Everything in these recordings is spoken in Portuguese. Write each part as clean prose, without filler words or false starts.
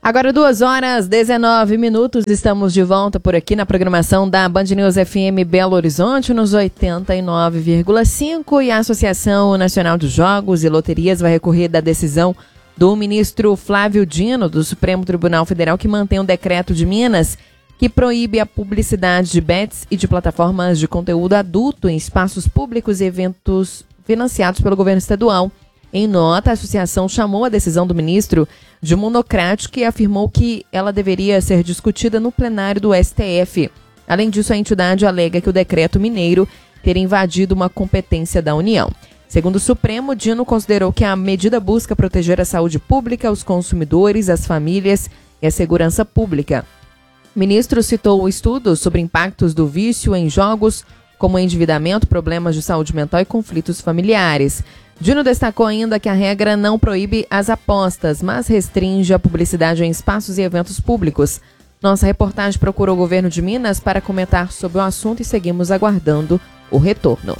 Agora 2h19, estamos de volta por aqui na programação da Band News FM Belo Horizonte, nos 89,5, e a Associação Nacional de Jogos e Loterias vai recorrer da decisão do ministro Flávio Dino, do Supremo Tribunal Federal, que mantém um decreto de Minas que proíbe a publicidade de bets e de plataformas de conteúdo adulto em espaços públicos e eventos financiados pelo governo estadual. Em nota, a associação chamou a decisão do ministro de monocrática e afirmou que ela deveria ser discutida no plenário do STF. Além disso, a entidade alega que o decreto mineiro teria invadido uma competência da União. Segundo o Supremo, Dino considerou que a medida busca proteger a saúde pública, os consumidores, as famílias e a segurança pública. O ministro citou o estudo sobre impactos do vício em jogos, como endividamento, problemas de saúde mental e conflitos familiares. Dino destacou ainda que a regra não proíbe as apostas, mas restringe a publicidade em espaços e eventos públicos. Nossa reportagem procurou o governo de Minas para comentar sobre o assunto e seguimos aguardando o retorno.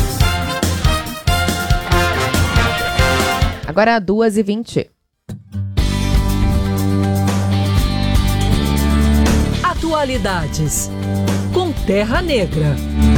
Agora 2h20. Atualidades com Terra Negra.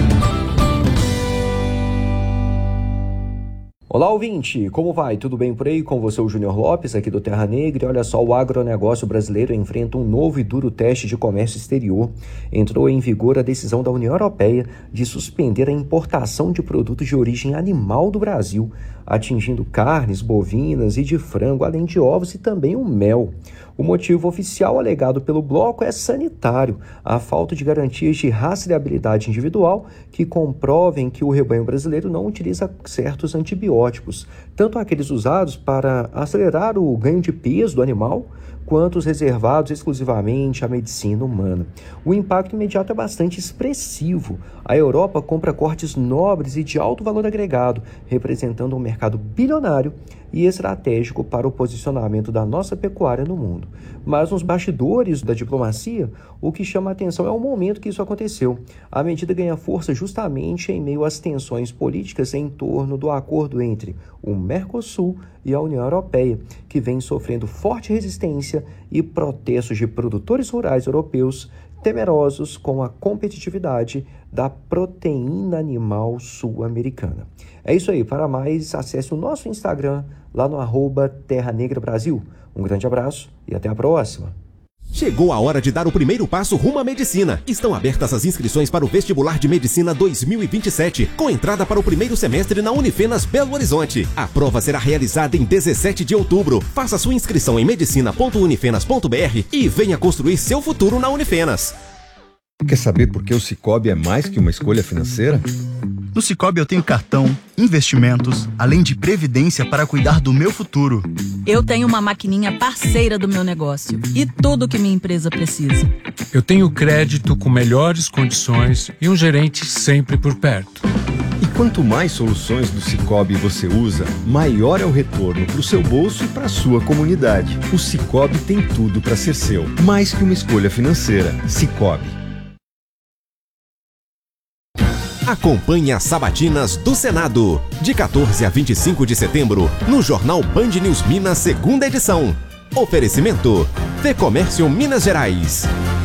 Olá, ouvinte! Como vai? Tudo bem por aí? Com você, o Júnior Lopes, aqui do Terra Negra. E olha só, o agronegócio brasileiro enfrenta um novo e duro teste de comércio exterior. Entrou em vigor a decisão da União Europeia de suspender a importação de produtos de origem animal do Brasil, atingindo carnes bovinas e de frango, além de ovos e também o mel. O motivo oficial alegado pelo bloco é sanitário, a falta de garantias de rastreabilidade individual que comprovem que o rebanho brasileiro não utiliza certos antibióticos, tanto aqueles usados para acelerar o ganho de peso do animal, quanto os reservados exclusivamente à medicina humana. O impacto imediato é bastante expressivo. A Europa compra cortes nobres e de alto valor agregado, representando um mercado bilionário e estratégico para o posicionamento da nossa pecuária no mundo. Mas nos bastidores da diplomacia, o que chama a atenção é o momento que isso aconteceu. A medida ganha força justamente em meio às tensões políticas em torno do acordo entre o Mercosul e a União Europeia, que vem sofrendo forte resistência e protestos de produtores rurais europeus temerosos com a competitividade da proteína animal sul-americana. É isso aí. Para mais, acesse o nosso Instagram lá no @TerraNegraBrasil. Um grande abraço e até a próxima. Chegou a hora de dar o primeiro passo rumo à medicina. Estão abertas as inscrições para o Vestibular de Medicina 2027, com entrada para o primeiro semestre na Unifenas Belo Horizonte. A prova será realizada em 17 de outubro. Faça sua inscrição em medicina.unifenas.br e venha construir seu futuro na Unifenas. Quer saber por que o Sicoob é mais que uma escolha financeira? No Sicoob eu tenho cartão, investimentos, além de previdência para cuidar do meu futuro. Eu tenho uma maquininha parceira do meu negócio e tudo que minha empresa precisa. Eu tenho crédito com melhores condições e um gerente sempre por perto. E quanto mais soluções do Sicoob você usa, maior é o retorno para o seu bolso e para a sua comunidade. O Sicoob tem tudo para ser seu, mais que uma escolha financeira. Sicoob. Acompanhe as sabatinas do Senado, de 14 a 25 de setembro, no jornal Band News Minas, segunda edição. Oferecimento: Fecomércio Minas Gerais.